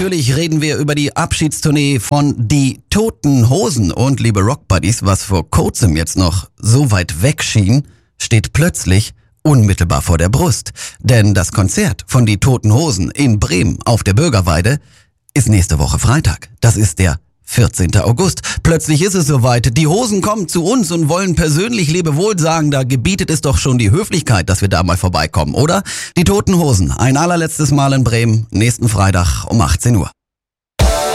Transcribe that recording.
natürlich reden wir über die Abschiedstournee von Die Toten Hosen. Und liebe Rockbuddies, was vor kurzem jetzt noch so weit weg schien, steht plötzlich unmittelbar vor der Brust. Denn das Konzert von Die Toten Hosen in Bremen auf der Bürgerweide ist nächste Woche Freitag. Das ist der 14. August. Plötzlich ist es soweit. Die Hosen kommen zu uns und wollen persönlich Lebewohl sagen. Da gebietet es doch schon die Höflichkeit, dass wir da mal vorbeikommen, oder? Die Toten Hosen, ein allerletztes Mal in Bremen, nächsten Freitag um 18 Uhr.